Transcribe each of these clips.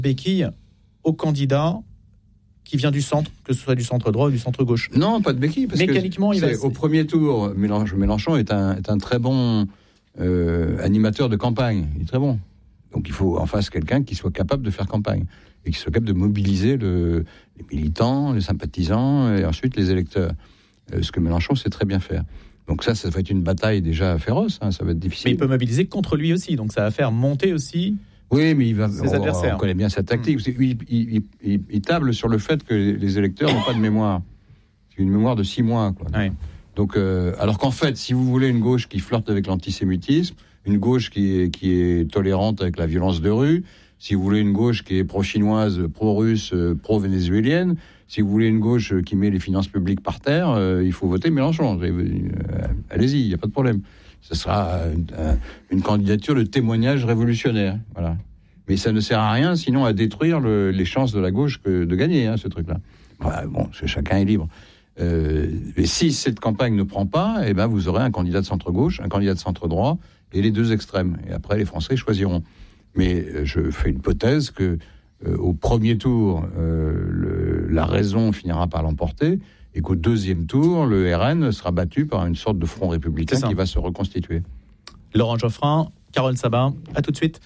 béquille au candidat qui vient du centre, que ce soit du centre droit ou du centre gauche. Non, pas de béquille. Parce mécaniquement, au premier tour, Mélenchon est un très bon animateur de campagne. Il est très bon. Donc il faut en face quelqu'un qui soit capable de faire campagne et qui soit capable de mobiliser les militants, les sympathisants et ensuite les électeurs. Ce que Mélenchon sait très bien faire. Donc ça va être une bataille déjà féroce, ça va être difficile. Mais il peut mobiliser contre lui aussi, donc ça va faire monter aussi oui, mais ses adversaires. On connaît bien sa tactique. Il table sur le fait que les électeurs n'ont pas de mémoire. C'est une mémoire de 6 mois. Quoi. Oui. Donc, alors qu'en fait, si vous voulez une gauche qui flirte avec l'antisémitisme, une gauche qui est tolérante avec la violence de rue, si vous voulez une gauche qui est pro-chinoise, pro-russe, pro-vénézuélienne, si vous voulez une gauche qui met les finances publiques par terre, il faut voter Mélenchon. Allez-y, il n'y a pas de problème. Ce sera une candidature de témoignage révolutionnaire. Voilà. Mais ça ne sert à rien, sinon à détruire les chances de la gauche de gagner, ce truc-là. Bon, chacun est libre. Mais si cette campagne ne prend pas, eh ben vous aurez un candidat de centre-gauche, un candidat de centre-droit et les deux extrêmes. Et après, les Français choisiront. Mais je fais une hypothèse que au premier tour, la raison finira par l'emporter et qu'au deuxième tour, le RN sera battu par une sorte de front républicain qui va se reconstituer. Laurent Geoffrin, Carole Sabat, à tout de suite.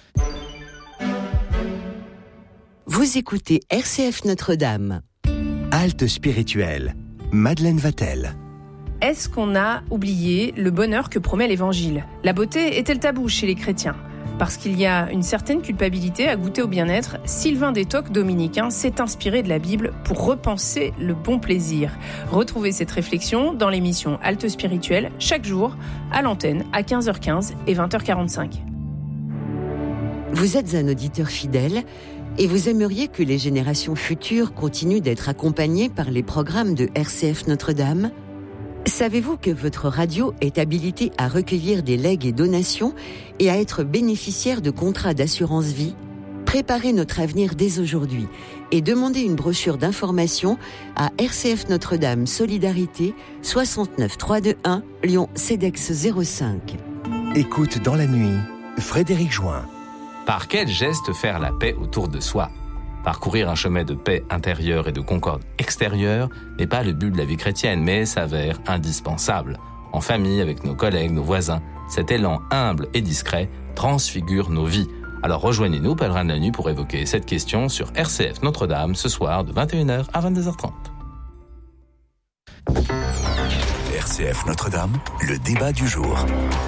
Vous écoutez RCF Notre-Dame. Halte spirituelle, Madeleine Vatel. Est-ce qu'on a oublié le bonheur que promet l'Évangile ? La beauté est-elle tabou chez les chrétiens ? Parce qu'il y a une certaine culpabilité à goûter au bien-être, Sylvain Détoc, dominicain, s'est inspiré de la Bible pour repenser le bon plaisir. Retrouvez cette réflexion dans l'émission Halte spirituelle, chaque jour, à l'antenne, à 15h15 et 20h45. Vous êtes un auditeur fidèle et vous aimeriez que les générations futures continuent d'être accompagnées par les programmes de RCF Notre-Dame ? Savez-vous que votre radio est habilitée à recueillir des legs et donations et à être bénéficiaire de contrats d'assurance vie ? Préparez notre avenir dès aujourd'hui et demandez une brochure d'information à RCF Notre-Dame Solidarité 69 321 Lyon CEDEX 05. Écoute dans la nuit, Frédéric Join. Par quel geste faire la paix autour de soi ? Parcourir un chemin de paix intérieure et de concorde extérieure n'est pas le but de la vie chrétienne, mais s'avère indispensable. En famille, avec nos collègues, nos voisins, cet élan humble et discret transfigure nos vies. Alors rejoignez-nous, pèlerins de la nuit, pour évoquer cette question sur RCF Notre-Dame, ce soir de 21h à 22h30. RCF Notre-Dame, le débat du jour.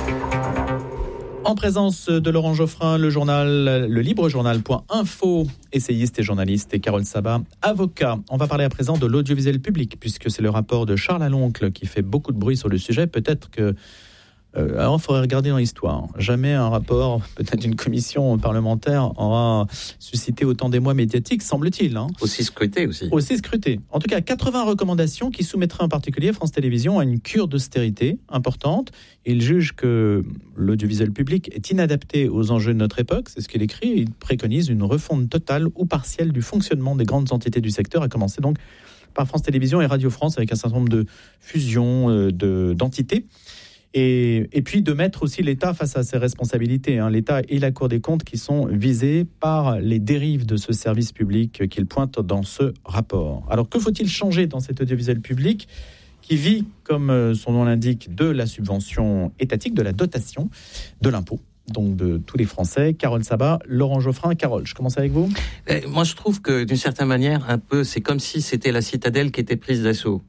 En présence de Laurent Geoffrin, le librejournal.info, essayiste et journaliste, et Carole Sabat, avocat. On va parler à présent de l'audiovisuel public, puisque c'est le rapport de Charles Aloncle qui fait beaucoup de bruit sur le sujet. Peut-être que... alors, il faudrait regarder dans l'histoire. Jamais un rapport, peut-être une commission parlementaire, aura suscité autant d'émoi médiatiques, semble-t-il. Aussi scruté aussi. Aussi scruté. En tout cas, 80 recommandations qui soumettraient en particulier France Télévisions à une cure d'austérité importante. Il juge que l'audiovisuel public est inadapté aux enjeux de notre époque. C'est ce qu'il écrit. Il préconise une refonte totale ou partielle du fonctionnement des grandes entités du secteur, à commencer donc par France Télévisions et Radio France, avec un certain nombre de fusions d'entités. Et puis de mettre aussi l'État face à ses responsabilités. L'État et la Cour des comptes qui sont visés par les dérives de ce service public qu'il pointe dans ce rapport. Alors que faut-il changer dans cet audiovisuel public qui vit, comme son nom l'indique, de la subvention étatique, de la dotation, de l'impôt, donc de tous les Français? Carole Sabat, Laurent Geoffrin. Carole, je commence avec vous. Moi, je trouve que d'une certaine manière, un peu, c'est comme si c'était la citadelle qui était prise d'assaut.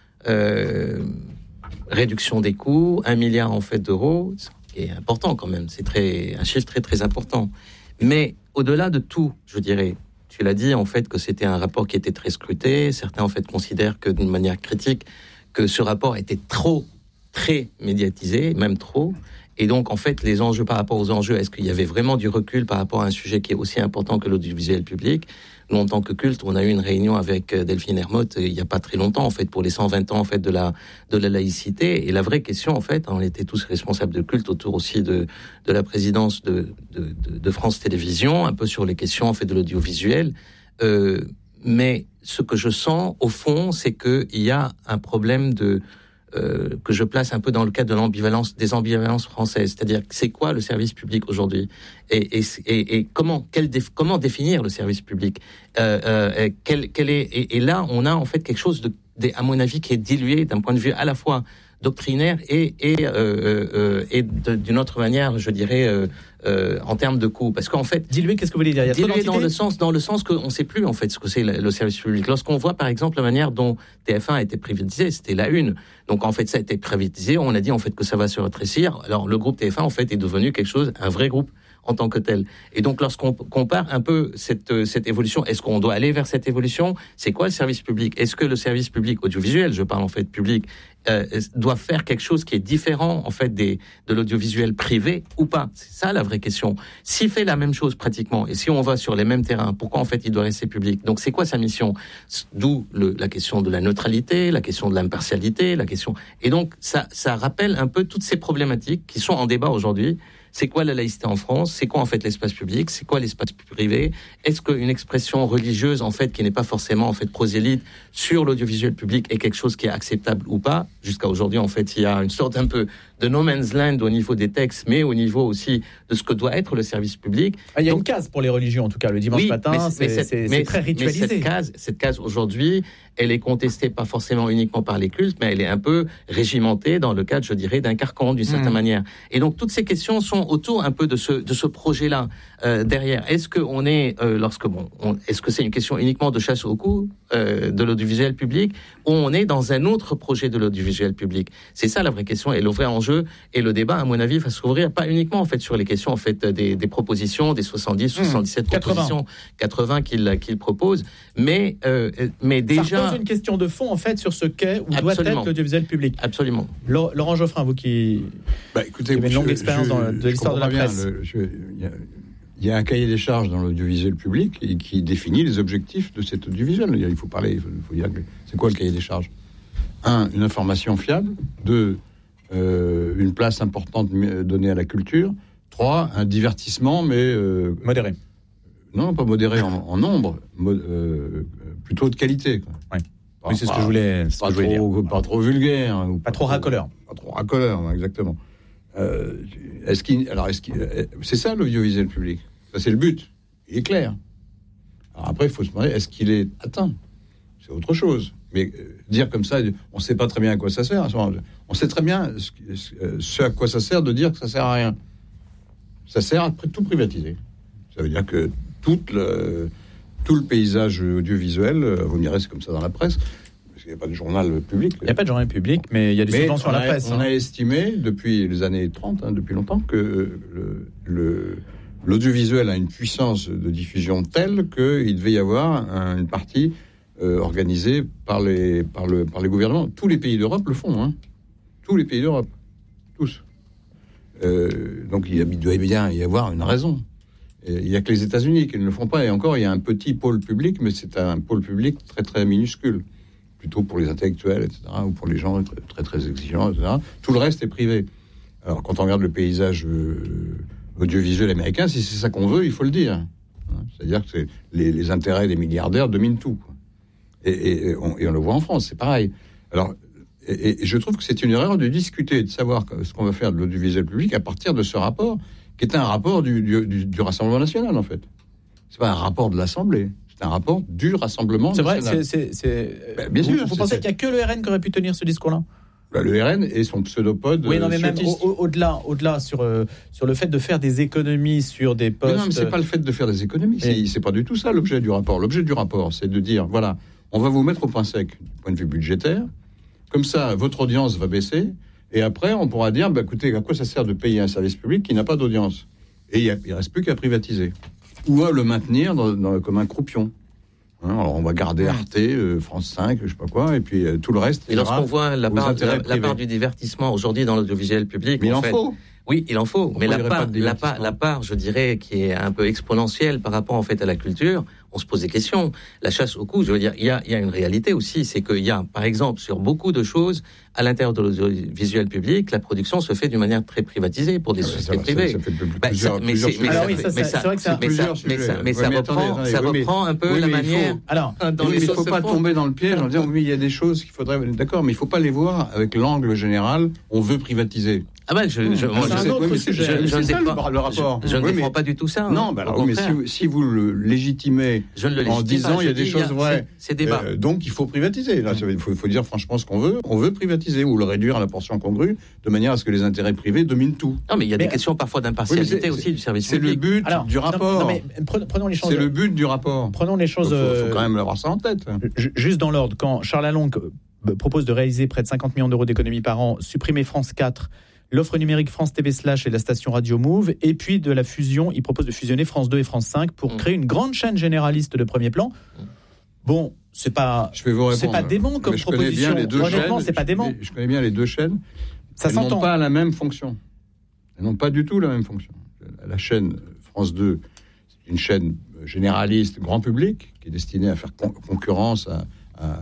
Réduction des coûts, 1 milliard en fait d'euros, qui est important quand même, c'est un chiffre très très important. Mais au-delà de tout, je dirais, tu l'as dit en fait que c'était un rapport qui était très scruté. Certains en fait considèrent que d'une manière critique que ce rapport était très médiatisé, même trop. Et donc en fait les enjeux par rapport aux enjeux, est-ce qu'il y avait vraiment du recul par rapport à un sujet qui est aussi important que l'audiovisuel public? Nous, en tant que culte, on a eu une réunion avec Delphine Ermotte il n'y a pas très longtemps, en fait, pour les 120 ans, en fait, de la laïcité. Et la vraie question, en fait, on était tous responsables de culte autour aussi de la présidence de France Télévisions, un peu sur les questions, en fait, de l'audiovisuel. Mais ce que je sens, au fond, c'est qu'il y a un problème que je place un peu dans le cadre de des ambivalences françaises. C'est-à-dire, c'est quoi le service public aujourd'hui ? Et comment définir le service public ? Et là, on a en fait quelque chose à mon avis, qui est dilué d'un point de vue à la fois doctrinaire et d'une autre manière, je dirais, en termes de coût. Parce qu'en fait... Dilué, qu'est-ce que vous voulez dire ? Dilué dans le sens qu'on ne sait plus, en fait, ce que c'est le service public. Lorsqu'on voit, par exemple, la manière dont TF1 a été privatisé, c'était la une. Donc, en fait, ça a été privatisé. On a dit, en fait, que ça va se rétrécir. Alors, le groupe TF1, en fait, est devenu quelque chose, un vrai groupe en tant que tel. Et donc, lorsqu'on compare un peu cette évolution, est-ce qu'on doit aller vers cette évolution ? C'est quoi le service public ? Est-ce que le service public audiovisuel, je parle en fait public, doit faire quelque chose qui est différent en fait de l'audiovisuel privé ou pas ? C'est ça la vraie question. S'il fait la même chose pratiquement, et si on va sur les mêmes terrains, pourquoi en fait il doit rester public ? Donc, c'est quoi sa mission ? D'où la question de la neutralité, la question de l'impartialité, la question... Et donc, ça rappelle un peu toutes ces problématiques qui sont en débat aujourd'hui. C'est quoi la laïcité en France ? C'est quoi en fait l'espace public ? C'est quoi l'espace privé ? Est-ce qu'une expression religieuse en fait qui n'est pas forcément en fait prosélyte sur l'audiovisuel public est quelque chose qui est acceptable ou pas ? Jusqu'à aujourd'hui en fait il y a une sorte un peu de no man's land au niveau des textes, mais au niveau aussi de ce que doit être le service public. Il y a une case pour les religions en tout cas le dimanche matin, c'est très ritualisé. Mais cette case aujourd'hui, elle est contestée pas forcément uniquement par les cultes, mais elle est un peu régimentée dans le cadre, je dirais, d'un carcan d'une certaine manière. Et donc toutes ces questions sont autour un peu de ce projet-là derrière. Est-ce que on est est-ce que c'est une question uniquement de chasse au cou de l'audiovisuel public, ou on est dans un autre projet de l'audiovisuel public ? C'est ça la vraie question et le vrai enjeu. Et le débat, à mon avis, va s'ouvrir pas uniquement en fait sur les questions en fait des propositions, des 70, 77 propositions, 80 qu'il propose, mais déjà ça pose une question de fond en fait sur ce qu'est ou doit être l'audiovisuel public. Absolument. Laurent Geoffrin, vous qui écoutez, avez une longue expérience de l'histoire de la presse. Il y a un cahier des charges dans l'audiovisuel public qui définit les objectifs de cet audiovisuel. Il faut dire c'est quoi le cahier des charges ? 1, une information fiable. 2, une place importante donnée à la culture. 3, un divertissement, mais... modéré. Non, pas modéré en nombre, plutôt de qualité. Quoi. Ouais. Oui, c'est ce que je voulais dire. Pas trop vulgaire. Hein, pas trop racoleur. Pas trop racoleur, exactement. C'est ça l'audiovisuel public. Ça, c'est le but. Il est clair. Alors après, il faut se demander, est-ce qu'il est atteint ? C'est autre chose. Mais dire comme ça, on ne sait pas très bien à quoi ça sert. On sait très bien ce à quoi ça sert de dire que ça ne sert à rien. Ça sert à tout privatiser. Ça veut dire que tout le paysage audiovisuel, vous me direz, c'est comme ça dans la presse, parce qu'il n'y a pas de journal public. Il n'y a pas de journal public, mais il y a des subventions à la presse. On a estimé, depuis les années 30, depuis longtemps, que l'audiovisuel a une puissance de diffusion telle qu'il devait y avoir une partie organisée par les gouvernements. Tous les pays d'Europe le font. Hein. Tous les pays d'Europe. Tous. Donc il doit bien y avoir une raison. Il n'y a que les États-Unis qui ne le font pas. Et encore, il y a un petit pôle public, mais c'est un pôle public très, très minuscule. Plutôt pour les intellectuels, etc., ou pour les gens très, très exigeants, etc. Tout le reste est privé. Alors, quand on regarde le paysage audiovisuel américain, si c'est ça qu'on veut, il faut le dire. C'est-à-dire que les intérêts des milliardaires dominent tout. Quoi. Et on le voit en France, c'est pareil. Alors, et je trouve que c'est une erreur de discuter, de savoir ce qu'on va faire de l'audiovisuel public à partir de ce rapport, qui est un rapport du Rassemblement national, en fait. C'est pas un rapport de l'Assemblée, c'est un rapport du Rassemblement national. C'est vrai, bien sûr. Vous pensez qu'il n'y a que le RN qui aurait pu tenir ce discours-là ? Le RN et son pseudopode. Oui, non, mais même au-delà sur le fait de faire des économies sur des postes. Mais non, mais c'est pas le fait de faire des économies. C'est pas du tout ça l'objet du rapport. L'objet du rapport, c'est de dire voilà, on va vous mettre au point sec du point de vue budgétaire. Comme ça, votre audience va baisser. Et après, on pourra dire écoutez, à quoi ça sert de payer un service public qui n'a pas d'audience ? Et il ne reste plus qu'à privatiser. Ou à le maintenir comme un croupion. Alors on va garder Arte, France 5, je sais pas quoi, et puis tout le reste. Et lorsqu'on voit la part du divertissement aujourd'hui dans l'audiovisuel public, mais il en faut. Oui, il en faut. Mais la part, je dirais, qui est un peu exponentielle par rapport en fait à la culture, on se pose des questions. La chasse au cou, je veux dire, il y a une réalité aussi, c'est qu'il y a, par exemple, sur beaucoup de choses, à l'intérieur de l'audiovisuel public, la production se fait d'une manière très privatisée pour des sociétés privées. Ça fait plusieurs mais ça reprend un peu la manière. Il ne faut pas tomber dans le piège en disant oui, il y a des choses qu'il faudrait. D'accord, mais il ne faut pas les voir avec l'angle général. On veut privatiser. Ah ben, je ne défends pas du tout ça. Non, mais si vous le légitimez en disant il y a des choses vraies, c'est débat. Donc il faut privatiser. Là, il faut dire franchement ce qu'on veut. On veut privatiser ou le réduire à la portion congrue de manière à ce que les intérêts privés dominent tout. Non, mais il y a des questions parfois d'impartialité aussi du service public. C'est le but du rapport. Prenons les choses. C'est le but du rapport. Prenons les choses. Il faut quand même avoir ça en tête. Juste dans l'ordre, quand Charles Lalonde propose de réaliser près de 50 millions d'euros d'économies par an, supprimer France 4, l'offre numérique France TV / et la station Radio Move, et puis de la fusion, il propose de fusionner France 2 et France 5 pour créer une grande chaîne généraliste de premier plan. Bon, c'est pas dément comme proposition. Honnêtement, c'est pas dément. Je connais bien les deux chaînes. Ça Elles n'ont pas la même fonction. Elles n'ont pas du tout la même fonction. La chaîne France 2, c'est une chaîne généraliste, grand public, qui est destinée à faire concurrence, à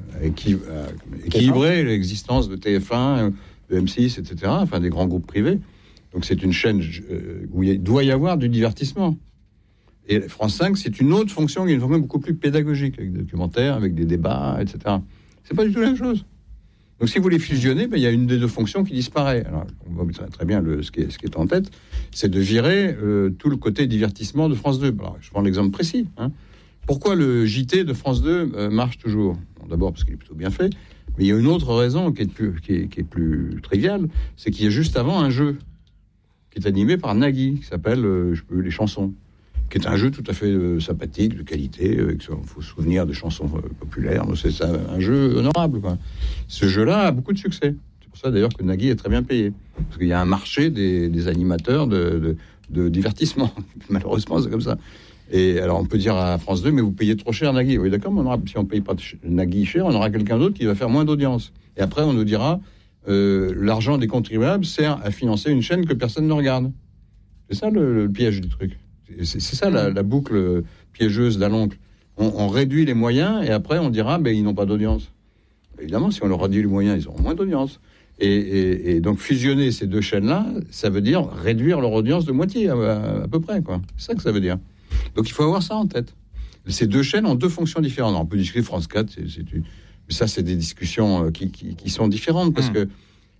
équilibrer l'existence de TF1, de M6, etc., enfin des grands groupes privés. Donc c'est une chaîne où il doit y avoir du divertissement. Et France 5, c'est une autre fonction, qui est une fonction beaucoup plus pédagogique, avec des documentaires, avec des débats, etc. C'est pas du tout la même chose. Donc si vous les fusionnez, il y a une des deux fonctions qui disparaît. Alors, on voit très bien ce qui est en tête, c'est de virer tout le côté divertissement de France 2. Alors, je prends l'exemple précis. Pourquoi le JT de France 2 marche toujours ? D'abord parce qu'il est plutôt bien fait, mais il y a une autre raison qui est plus triviale, c'est qu'il y a juste avant un jeu qui est animé par Nagui, qui s'appelle Les Chansons, qui est un jeu tout à fait sympathique, de qualité, il faut se souvenir des chansons populaires, c'est un jeu honorable, quoi. Ce jeu-là a beaucoup de succès. C'est pour ça d'ailleurs que Nagui est très bien payé, parce qu'il y a un marché des animateurs de divertissement. Malheureusement, c'est comme ça. Et alors on peut dire à France 2, mais vous payez trop cher Nagui. Oui, d'accord, mais si on ne paye pas Nagui cher, on aura quelqu'un d'autre qui va faire moins d'audience. Et après, on nous dira, l'argent des contribuables sert à financer une chaîne que personne ne regarde. C'est ça le piège du truc. C'est ça la boucle piégeuse d'Aloncle. On réduit les moyens et après on dira, ils n'ont pas d'audience. Évidemment, si on leur réduit les moyens, ils auront moins d'audience. Et donc fusionner ces deux chaînes-là, ça veut dire réduire leur audience de moitié à peu près, quoi. C'est ça que ça veut dire. Donc il faut avoir ça en tête. Ces deux chaînes ont deux fonctions différentes. Alors, on peut discuter France 4, mais ça c'est des discussions qui sont différentes parce que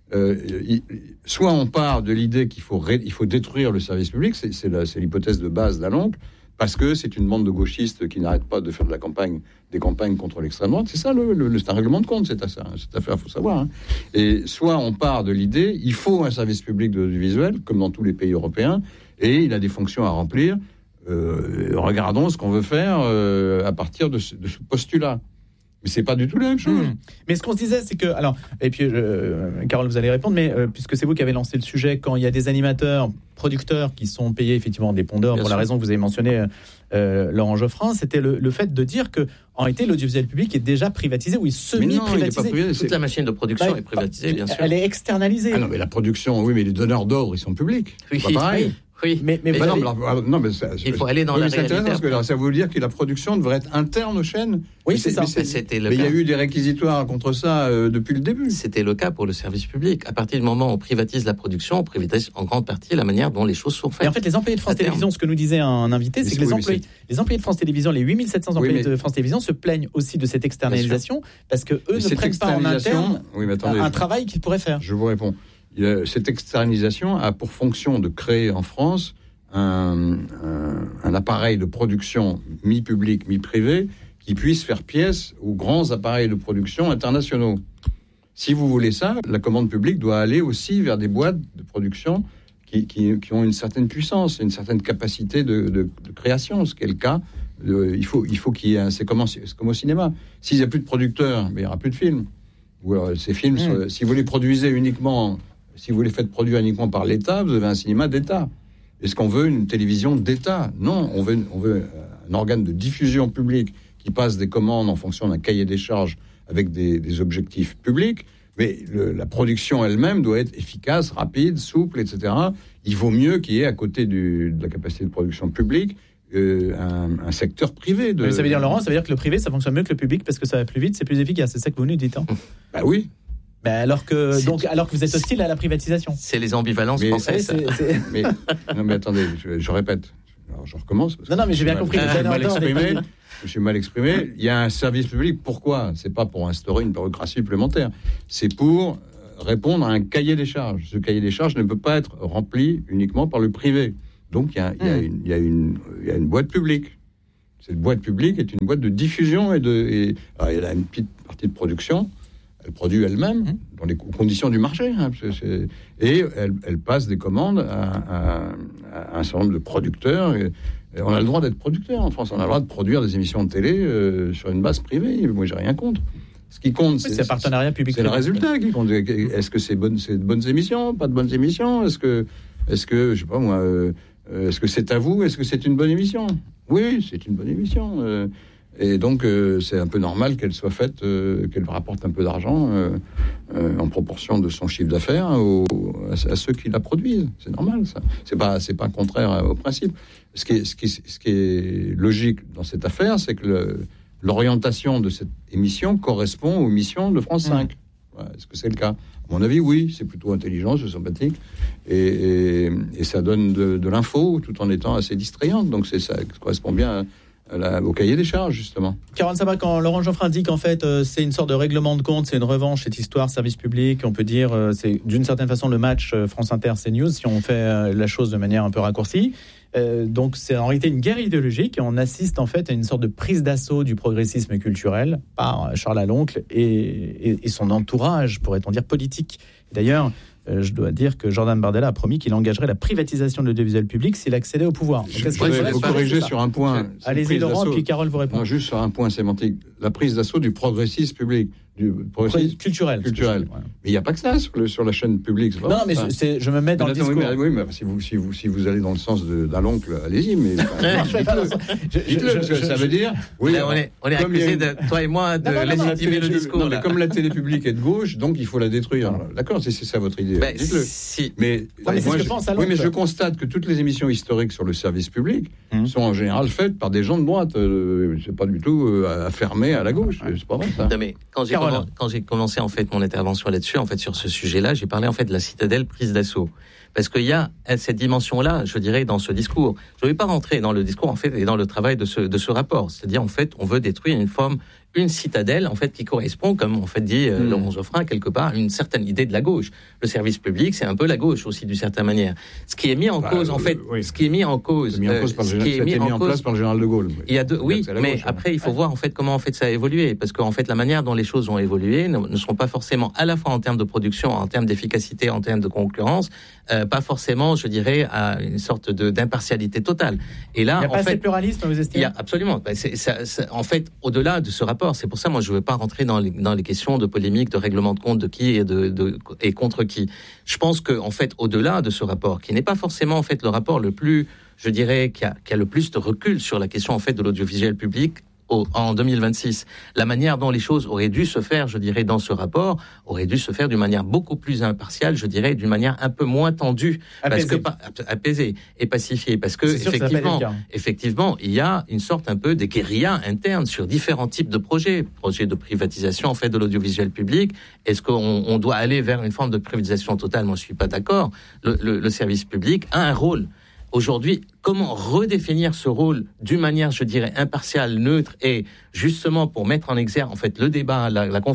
soit on part de l'idée qu'il faut détruire le service public, c'est l'hypothèse de base d'Aloncle, parce que c'est une bande de gauchistes qui n'arrêtent pas de faire des campagnes contre l'extrême droite. C'est ça, c'est un règlement de compte, cette affaire, il faut savoir. Et soit on part de l'idée, il faut un service public de l'audiovisuel, comme dans tous les pays européens, et il a des fonctions à remplir. Regardons ce qu'on veut faire à partir de ce postulat. Mais c'est pas du tout la même chose. Mais ce qu'on se disait, c'est que... Alors, et puis, Carole, vous allez répondre, mais puisque c'est vous qui avez lancé le sujet, quand il y a des animateurs, producteurs qui sont payés effectivement des pondeurs, pour la raison que vous avez mentionnée, Laurent Geoffrin, c'était le fait de dire que en réalité, l'audiovisuel public est déjà privatisé, ou il semi-privatisé. Toute la machine de production est privatisée, bien sûr. Elle est externalisée. Ah non, mais la production, oui, mais les donneurs d'ordre, ils sont publics. C'est pas pareil. Oui, mais il faut aller dans la réalité. Parce que ça veut dire que la production devrait être interne aux chaînes. Oui, c'est ça. Mais il y a eu des réquisitoires contre ça depuis le début. C'était le cas pour le service public. À partir du moment où on privatise la production, on privatise en grande partie la manière dont les choses sont faites. Et en fait, les employés de France Télévisions, ce que nous disait un invité, c'est que les employés de France Télévisions, les 8700 employés de France Télévisions, se plaignent aussi de cette externalisation parce que eux ne prennent pas en interne un travail qu'ils pourraient faire. Je vous réponds. Cette externalisation a pour fonction de créer en France un appareil de production mi-public, mi-privé qui puisse faire pièce aux grands appareils de production internationaux. Si vous voulez ça, la commande publique doit aller aussi vers des boîtes de production qui ont une certaine puissance, une certaine capacité de création, ce qui est le cas. Il faut qu'il y ait c'est comme au cinéma. S'il n'y a plus de producteurs, il n'y aura plus de films. Ou alors, ces films, si vous les produisez uniquement... Si vous les faites produire uniquement par l'État, vous avez un cinéma d'État. Est-ce qu'on veut une télévision d'État ? Non, on veut un organe de diffusion publique qui passe des commandes en fonction d'un cahier des charges avec des objectifs publics. Mais la production elle-même doit être efficace, rapide, souple, etc. Il vaut mieux qu'il y ait à côté de la capacité de production publique un secteur privé. Mais ça veut dire, Laurent, ça veut dire que le privé, ça fonctionne mieux que le public parce que ça va plus vite, c'est plus efficace. C'est ça que vous nous dites. Bah oui. alors que vous êtes hostile à la privatisation. C'est les ambivalences françaises. Mais attendez, je répète. Alors, je recommence. Non, mais j'ai bien compris. Je suis mal exprimé. Il y a un service public. Pourquoi ? C'est pas pour instaurer une bureaucratie supplémentaire. C'est pour répondre à un cahier des charges. Ce cahier des charges ne peut pas être rempli uniquement par le privé. Donc, il y a une boîte publique. Cette boîte publique est une boîte de diffusion alors, elle a une petite partie de production. Elle produit elle-même dans les conditions du marché. Et elle passe des commandes à un certain nombre de producteurs. Et on a le droit d'être producteur en France. On a le droit de produire des émissions de télé sur une base privée. Moi, j'ai rien contre. Ce qui compte, c'est le partenariat public. C'est le résultat qui compte. Est-ce que c'est de bonnes émissions, pas de bonnes émissions ? Est-ce que je sais pas moi, est-ce que c'est à vous ? Est-ce que c'est une bonne émission ? Oui, c'est une bonne émission. Et donc, c'est un peu normal qu'elle soit faite, qu'elle rapporte un peu d'argent en proportion de son chiffre d'affaires à ceux qui la produisent. C'est normal, ça. C'est pas contraire au principe. Ce qui est logique dans cette affaire, c'est que l'orientation de cette émission correspond aux missions de France 5. Est-ce que c'est le cas ? À mon avis, oui. C'est plutôt intelligent, c'est sympathique. Et ça donne de l'info tout en étant assez distrayante. Donc, ça correspond bien au cahier des charges, justement. Caroline Sabat, quand Laurent Geoffrin dit qu'en fait, c'est une sorte de règlement de compte, c'est une revanche, cette histoire service public, on peut dire, c'est d'une certaine façon le match France Inter CNews, si on fait la chose de manière un peu raccourcie. Donc c'est en réalité une guerre idéologique et on assiste en fait à une sorte de prise d'assaut du progressisme culturel par Charles Aloncle et son entourage, pourrait-on dire, politique. D'ailleurs, je dois dire que Jordan Bardella a promis qu'il engagerait la privatisation de l'audiovisuel public s'il accédait au pouvoir. Je voudrais vous corriger sur un point. Allez-y Laurent, puis Carole vous répond. Non, juste sur un point sémantique. La prise d'assaut du progressisme public. Du progressisme culturel. Ouais. Mais il n'y a pas que ça sur la chaîne publique. Non, mais je me mets dans le discours. Oui, mais si vous allez dans le sens d'un oncle, allez-y. Mais dites-le, parce que ça veut dire. Oui, on est accusé, toi et moi, de légitimer le discours. Non, mais comme la télé publique est de gauche, donc il faut la détruire. D'accord, c'est ça votre idée. Dites-le. Mais je constate que toutes les émissions historiques sur le service public sont en général faites par des gens de droite. C'est pas du tout affermé à la gauche. C'est pas vrai ça. Non, mais quand j'ai commencé en fait mon intervention là-dessus, en fait sur ce sujet-là, j'ai parlé en fait de la citadelle prise d'assaut, parce qu'il y a cette dimension-là, je dirais, dans ce discours. Je ne vais pas rentrer dans le discours en fait et dans le travail de ce rapport. C'est-à-dire en fait, on veut détruire une citadelle en fait qui correspond, comme en fait dit Laurent Geoffrin quelque part, à une certaine idée de la gauche. Le service public, c'est un peu la gauche aussi d'une certaine manière. Ce qui est mis en cause en fait, ce qui est mis en cause, mis en place par le général de Gaulle. Il y a mais après il faut voir en fait comment en fait ça a évolué, parce qu'en fait la manière dont les choses ont évolué ne sont pas forcément à la fois en termes de production, en termes d'efficacité, en termes de concurrence, pas forcément, je dirais, à une sorte d'impartialité totale. Et là, il n'y a pas assez de pluralisme, vous estimez ? Il y a absolument. En fait, au-delà de ce rapport, c'est pour ça, moi, je ne veux pas rentrer dans les questions de polémique, de règlement de compte, de qui et contre qui. Je pense que, en fait, au-delà de ce rapport, qui n'est pas forcément, en fait, le rapport le plus, je dirais, qui a le plus de recul sur la question, en fait, de l'audiovisuel public, en 2026. La manière dont les choses auraient dû se faire, je dirais, dans ce rapport, aurait dû se faire d'une manière beaucoup plus impartiale, je dirais, d'une manière un peu moins tendue, apaisée et pacifiée, parce que effectivement, il y a une sorte un peu de guérilla interne sur différents types de projets de privatisation, en fait, de l'audiovisuel public. Est-ce qu'on doit aller vers une forme de privatisation totale ? Moi, je suis pas d'accord. Le service public a un rôle. Aujourd'hui, comment redéfinir ce rôle d'une manière, je dirais, impartiale, neutre, et justement pour mettre en exergue, en fait, le débat, la